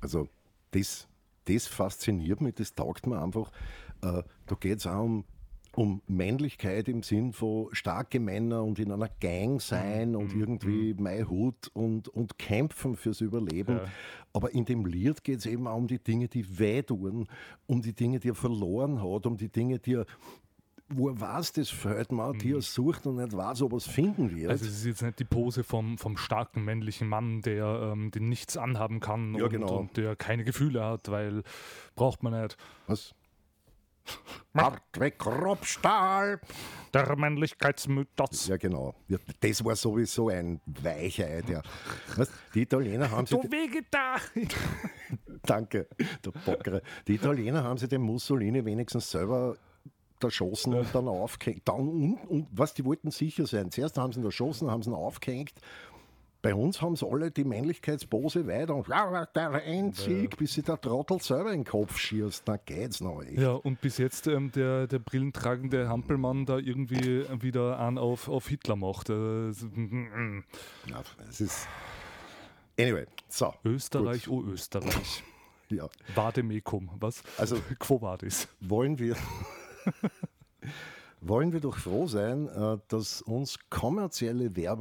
Also das fasziniert mich, das taugt mir einfach. Da geht es auch um Männlichkeit im Sinn von starke Männer und in einer Gang sein und irgendwie mein Hut und kämpfen fürs Überleben. Ja. Aber in dem Lied geht es eben auch um die Dinge, die wehtun, um die Dinge, die er verloren hat, um die Dinge, wo er weiß, das fällt mir, die er sucht und nicht weiß, ob er es finden wird. Also es ist jetzt nicht die Pose vom starken männlichen Mann, der den nichts anhaben kann Ja, genau. und der keine Gefühle hat, weil braucht man nicht. Was? Hartweg Kropfstahl! Der Männlichkeitsmythos. Ja, genau. Ja, das war sowieso ein Weichei. Weißt, die Italiener haben sich... Du Vegetar! Danke, der Bockere. Die Italiener haben sich den Mussolini wenigstens selber erschossen und dann aufgehängt. Und was, die wollten sicher sein. Zuerst haben sie ihn erschossen, haben sie ihn aufgehängt. Bei uns haben sie alle die Männlichkeitspose weiter und der Endsieg, bis sich der Trottel selber in den Kopf schießt. Da geht's noch echt. Ja, und bis jetzt der brillentragende Hampelmann da irgendwie wieder einen auf Hitler macht. Ja, es ist... Anyway, so. Österreich, gut. oh Österreich. Ja. Vade mecum, was? Also, Quo vadis? wollen wir doch froh sein, dass uns kommerzielle Werbung